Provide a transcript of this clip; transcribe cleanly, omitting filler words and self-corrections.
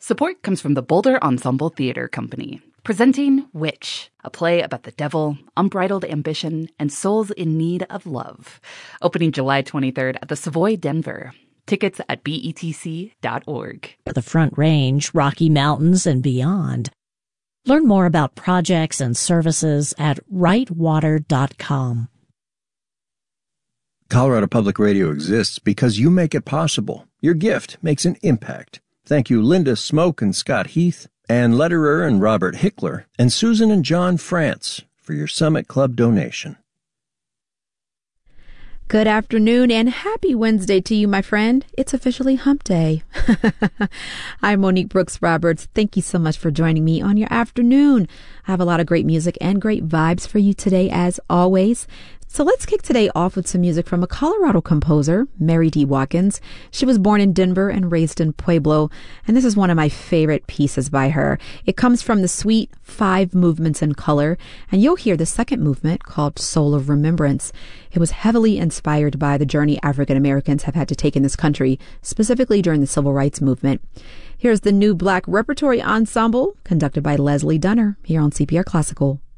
Support comes from the Boulder Ensemble Theater Company, presenting Witch, a play about the devil, unbridled ambition, and souls in need of love. Opening July 23rd at the Savoy, Denver. Tickets at betc.org. The Front Range, Rocky Mountains, and beyond. Learn more about projects and services at writewater.com. Colorado Public Radio exists because you make it possible. Your gift makes an impact. Thank you, Linda Smoke and Scott Heath, Ann Lederer and Robert Hickler, and Susan and John France for your Summit Club donation. Good afternoon and happy Wednesday to you, my friend. It's officially hump day. I'm Monique Brooks Roberts. Thank you so much for joining me on your afternoon. I have a lot of great music and great vibes for you today, as always. So let's kick today off with some music from a Colorado composer, Mary D. Watkins. She was born in Denver and raised in Pueblo, and this is one of my favorite pieces by her. It comes from the suite 5 Movements in Color, and you'll hear the second movement called Soul of Remembrance. It was heavily inspired by the journey African Americans have had to take in this country, specifically during the Civil Rights Movement. Here's the New Black Repertory Ensemble, conducted by Leslie Dunner, here on CPR Classical.